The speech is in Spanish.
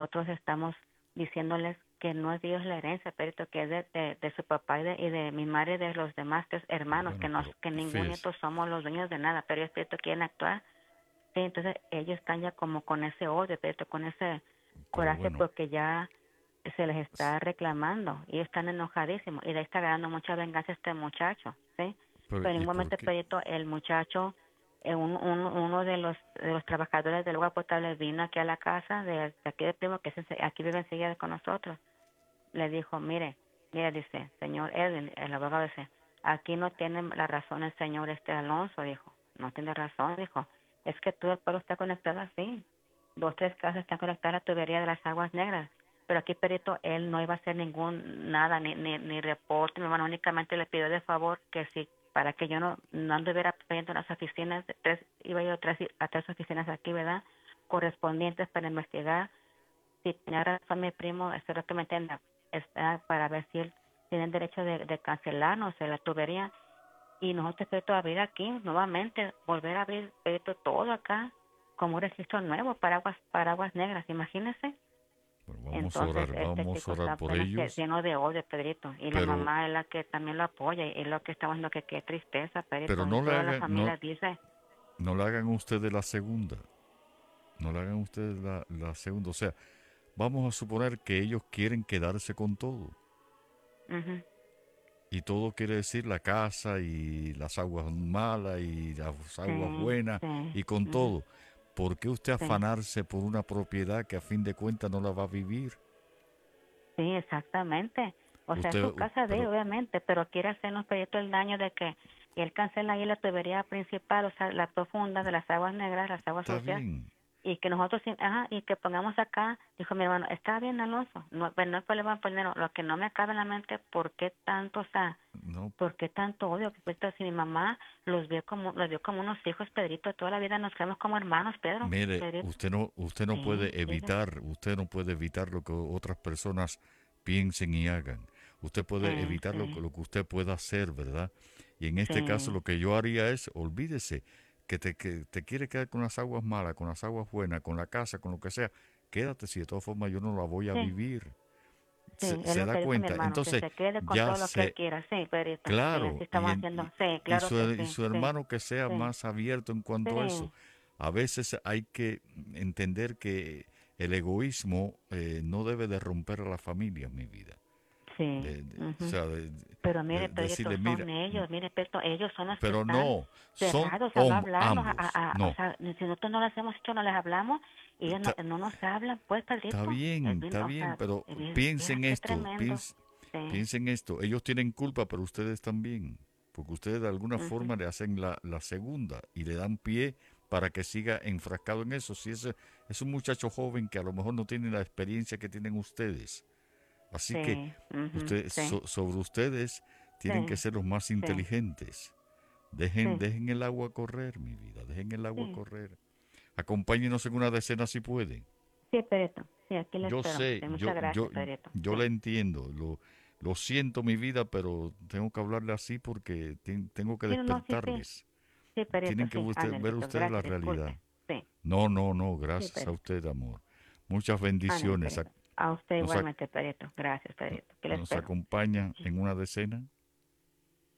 nosotros estamos diciéndoles que no es de ellos la herencia, Pedrito, que es de su papá y de mi madre y de los demás tres hermanos, Bueno, pero que ningún fíjese, nieto somos los dueños de nada, pero ellos, Pedrito, quieren actuar. Sí, entonces ellos están ya como con ese odio, Pedrito, con ese pero coraje bueno, porque ya se les está reclamando y están enojadísimos y de ahí está ganando mucha venganza este muchacho, ¿sí? Pero en ¿y un por momento, qué? Pedrito, el muchacho, uno de los trabajadores del agua potable vino aquí a la casa de aquí de Primo, que aquí vive enseguida con nosotros. Le dijo, mire, dice, señor Edwin, el abogado dice, aquí no tiene la razón el señor Alonso, dijo, no tiene razón, dijo, es que todo el pueblo está conectado así, dos, tres casas están conectadas a la tubería de las aguas negras, pero aquí Perito, él no iba a hacer nada, ni reporte, mi hermano únicamente le pidió de favor que si, para que yo no anduviera pidiendo las oficinas, iba yo a tres oficinas aquí, ¿verdad?, correspondientes para investigar si tenía razón mi primo, espero que me entienda, está para ver si él tiene el derecho de cancelarnos la tubería y nosotros espero abrir aquí nuevamente, volver a abrir todo acá como un registro nuevo para aguas negras, imagínese. Bueno, Entonces este vamos a chico orar está por apenas que ellos, lleno de odio, Pedrito, y la pero, mamá es la que también lo apoya y es lo que estamos viendo que qué tristeza, pero Pedrito, y no le toda la hagan, familia dice, no le hagan ustedes la segunda, no le hagan ustedes la segunda, o sea, vamos a suponer que ellos quieren quedarse con todo. ujú, Y todo quiere decir la casa y las aguas malas y las aguas sí, buenas sí, y con ujú, todo. ¿Por qué usted sí. afanarse por una propiedad que a fin de cuentas no la va a vivir? Sí, exactamente. O sea, es Usted, su casa de él, pero obviamente, pero quiere hacernos proyecto el daño de que él cancela ahí la tubería principal, o sea, la profunda de las aguas negras, las aguas está sucias, bien. y que nosotros, y que pongamos acá, dijo mi hermano, está bien, Alonso, no, pues no hay problema, pues, lo que no me cabe en la mente, ¿por qué tanto, o sea, No, por qué tanto odio? Pues, si mi mamá los vio como unos hijos, Pedrito, toda la vida nos quedamos como hermanos, mire, Pedrito. usted no Sí, puede diga, evitar, usted no puede evitar lo que otras personas piensen y hagan. Usted puede evitar sí, lo que usted pueda hacer, ¿verdad? Y en este caso sí, lo que yo haría es, olvídese, que te quiere quedar con las aguas malas, con las aguas buenas, con la casa, con lo que sea. Quédate, si de todas formas yo no la voy a sí. vivir. Sí, es Se lo da que dijo mi cuenta. hermano, que Entonces, se quede con ya todo lo que él se, quiera. Sí, Pedrito, sí, así claro, estamos haciendo. Sí, claro que y sí, su sí, hermano que sea sí, más abierto en cuanto a eso. sí, A veces hay que entender que el egoísmo no debe de romper a la familia, mi vida. sí. O Ujú. sea, Pero mire, Pedrito, decirle, mira, son ellos, mire, Pedrito, ellos son los que pero están no, son cerrados a no hablarnos, ambos. o No, sea, si nosotros no les hemos hecho, no les hablamos, y ellos está, no nos hablan, pues, Pedrito, está o bien, sea, pero mira, piensen qué esto, tremendo. Sí, piensen esto. Ellos tienen culpa, pero ustedes también. Porque ustedes de alguna ujú, forma le hacen la segunda y le dan pie para que siga enfrascado en eso. Si es un muchacho joven que a lo mejor no tiene la experiencia que tienen ustedes. Así que sí, ujú, sí, sobre ustedes tienen que sí, ser los más sí, inteligentes. sí, Dejen el agua correr, mi vida, dejen el agua sí. correr. Acompáñenos en una decena si pueden. Sí, Pedrito, sí, aquí le Yo espero. sé, Sí, muchas gracias, Pedrito. yo la Sí. entiendo, lo siento mi vida, pero tengo que hablarle así porque tengo que Sí, no, sí, sí. despertarles. Sí, Pedrito, Tienen que sí. Ándale, ver Pedrito. ustedes la Gracias, realidad. disculpe. Sí, No, sí, gracias a Pedrito. usted, amor. Muchas Ándale, bendiciones. Pedrito. A usted Nos, igualmente, Pedrito. Gracias, Pedrito. Aquí le nos espero. acompaña en una decena.